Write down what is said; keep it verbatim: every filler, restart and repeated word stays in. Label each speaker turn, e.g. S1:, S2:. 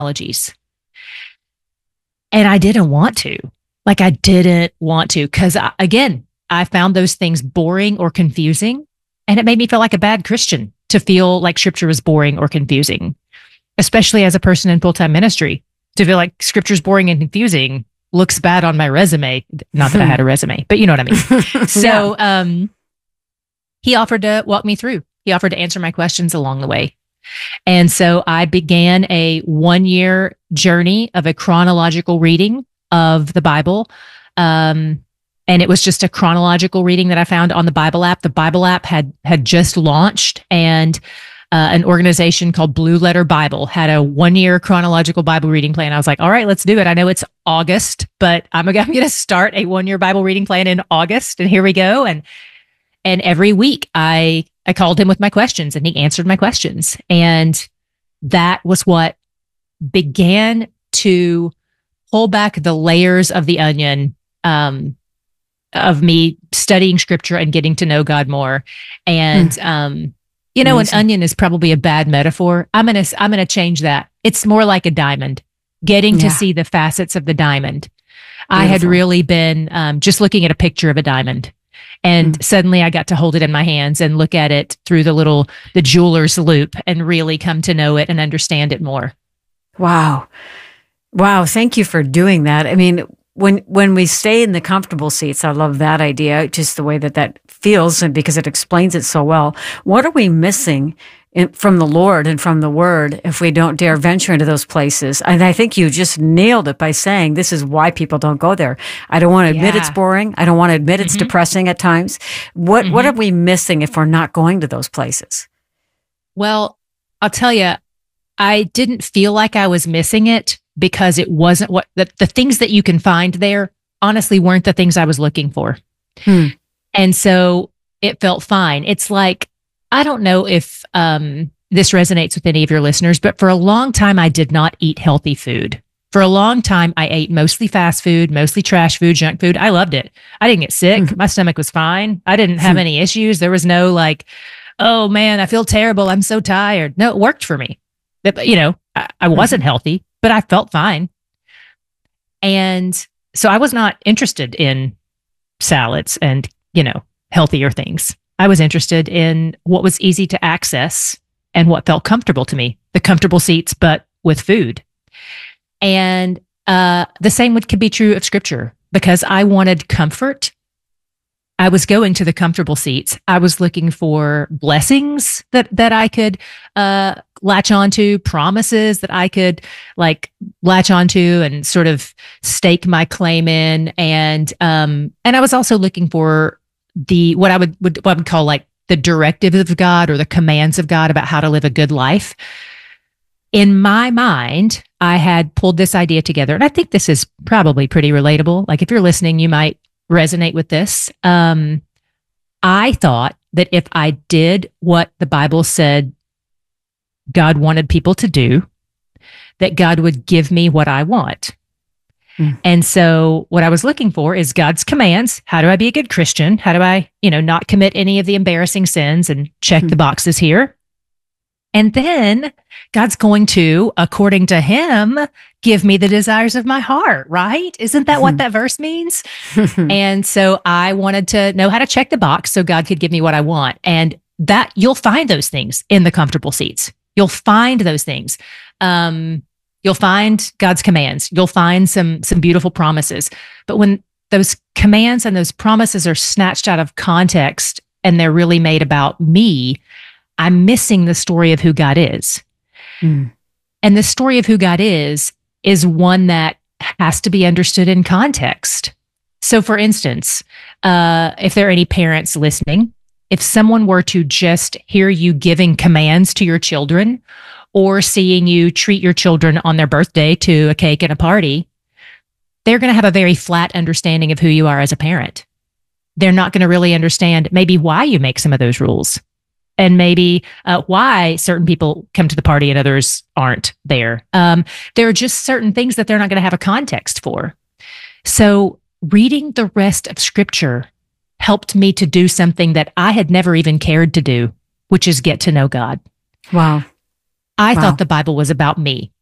S1: genealogies. And I didn't want to. Like, I didn't want to, because again, I found those things boring or confusing. And it made me feel like a bad Christian to feel like scripture was boring or confusing, especially as a person in full-time ministry. To feel like scripture's boring and confusing looks bad on my resume. Not that I had a resume, but you know what I mean. So yeah. um, he offered to walk me through. He offered to answer my questions along the way. And so I began a one-year journey of a chronological reading of the Bible. Um, and it was just a chronological reading that I found on the Bible app. The Bible app had had just launched, and uh, an organization called Blue Letter Bible had a one-year chronological Bible reading plan. I was like, all right, let's do it. I know it's August, but I'm, I'm going to start a one-year Bible reading plan in August, and here we go. And and every week I I called him with my questions, and he answered my questions. And that was what began to pull back the layers of the onion um, of me studying scripture and getting to know God more. And, mm. um, you know, Amazing. An onion is probably a bad metaphor. I'm going to, I'm going to change that. It's more like a diamond, getting yeah. to see the facets of the diamond. Beautiful. I had really been um, just looking at a picture of a diamond. And mm. suddenly I got to hold it in my hands and look at it through the little, the jeweler's loop, and really come to know it and understand it more.
S2: Wow. Wow. Thank you for doing that. I mean, when, when we stay in the comfortable seats, I love that idea, just the way that that feels, and because it explains it so well. What are we missing in, from the Lord and from the Word if we don't dare venture into those places? And I think you just nailed it by saying this is why people don't go there. I don't want to admit yeah. it's boring. I don't want to admit it's mm-hmm. depressing at times. What mm-hmm. what are we missing if we're not going to those places?
S1: Well, I'll tell you, I didn't feel like I was missing it because it wasn't what the, the things that you can find there honestly weren't the things I was looking for. Hmm. And so it felt fine. It's like, I don't know if um, this resonates with any of your listeners, but for a long time, I did not eat healthy food. For a long time, I ate mostly fast food, mostly trash food, junk food. I loved it. I didn't get sick. Mm-hmm. My stomach was fine. I didn't have any issues. There was no like, oh man, I feel terrible. I'm so tired. No, it worked for me. But, you know, I, I wasn't healthy, but I felt fine. And so I was not interested in salads and, you know, healthier things. I was interested in what was easy to access and what felt comfortable to me, the comfortable seats, but with food. And uh, the same would, could be true of scripture, because I wanted comfort. I was going to the comfortable seats. I was looking for blessings that that I could uh, latch onto, promises that I could like latch onto and sort of stake my claim in. And um, and I was also looking for the what I would, would what I would call like the directives of God or the commands of God about how to live a good life. In my mind, I had pulled this idea together, and I think this is probably pretty relatable. Like if you're listening, you might resonate with this. Um, I thought that if I did what the Bible said God wanted people to do, that God would give me what I want. Mm. And so what I was looking for is God's commands. How do I be a good Christian? How do I, you know, not commit any of the embarrassing sins and check mm. the boxes here? And then God's going to, according to him, give me the desires of my heart, right? Isn't that what that verse means? And so I wanted to know how to check the box so God could give me what I want. And that you'll find those things in the comfortable seats. You'll find those things. Um, you'll find God's commands. You'll find some, some beautiful promises. But when those commands and those promises are snatched out of context and they're really made about me, I'm missing the story of who God is. Mm. And the story of who God is, is one that has to be understood in context. So for instance, uh, if there are any parents listening, if someone were to just hear you giving commands to your children or seeing you treat your children on their birthday to a cake and a party, they're going to have a very flat understanding of who you are as a parent. They're not going to really understand maybe why you make some of those rules. And maybe uh, why certain people come to the party and others aren't there. Um, there are just certain things that they're not going to have a context for. So reading the rest of Scripture helped me to do something that I had never even cared to do, which is get to know God.
S2: Wow.
S1: I
S2: wow.
S1: thought the Bible was about me.